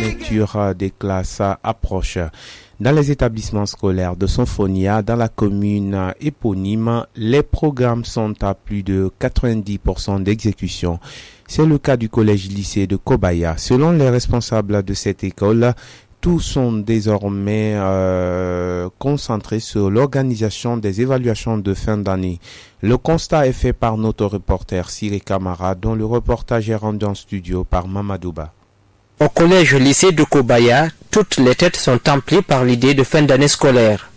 fermeture des classes approche. Dans les établissements scolaires de Sonfonia, dans la commune éponyme, les programmes sont à plus de 90% d'exécution. C'est le cas du collège-lycée de Kobaya. Selon les responsables de cette école, tous sont désormais concentrés sur l'organisation des évaluations de fin d'année. Le constat est fait par notre reporter Siré Camara, dont le reportage est rendu en studio par Mamadouba. Au collège-lycée de Kobaya, toutes les têtes sont emplies par l'idée de fin d'année scolaire.